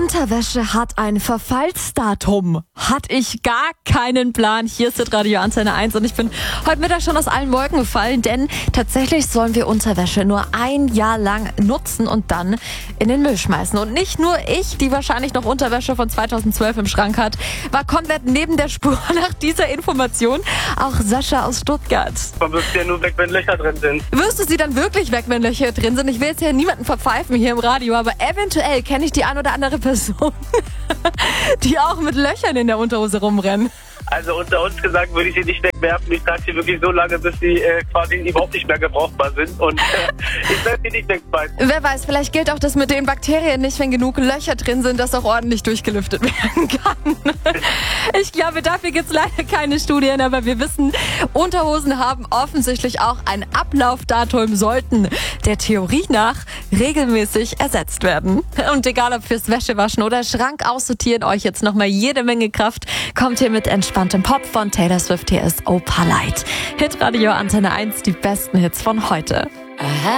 Unterwäsche hat ein Verfallsdatum. Hatte ich gar keinen Plan. Hier ist das Radio Antenne 1 und ich bin heute Mittag schon aus allen Wolken gefallen, denn tatsächlich sollen wir Unterwäsche nur ein Jahr lang nutzen und dann in den Müll schmeißen. Und nicht nur ich, die wahrscheinlich noch Unterwäsche von 2012 im Schrank hat, war komplett neben der Spur nach dieser Information. Auch Sascha aus Stuttgart. Man wirft ja nur weg, wenn Löcher drin sind. Wirst du sie dann wirklich weg, wenn Löcher drin sind? Ich will jetzt ja niemanden verpfeifen hier im Radio, aber eventuell kenne ich die ein oder andere Person, die auch mit Löchern in der Unterhose rumrennen. Also unter uns gesagt würde ich sie nicht wegwerfen. Ich trage sie wirklich so lange, bis sie quasi überhaupt nicht mehr gebrauchbar sind. Und ich werde sie nicht wegschmeißen. Wer weiß, vielleicht gilt auch das mit den Bakterien nicht, wenn genug Löcher drin sind, dass auch ordentlich durchgelüftet werden kann. Ich glaube, dafür gibt es leider keine Studien, aber wir wissen, Unterhosen haben offensichtlich auch ein Ablaufdatum, sollten der Theorie nach regelmäßig ersetzt werden. Und egal ob fürs Wäschewaschen oder Schrank aussortieren, euch jetzt nochmal jede Menge Kraft, kommt hier mit entspanntem Pop von Taylor Swift. Hier ist Opalite. Hitradio Antenne 1, die besten Hits von heute.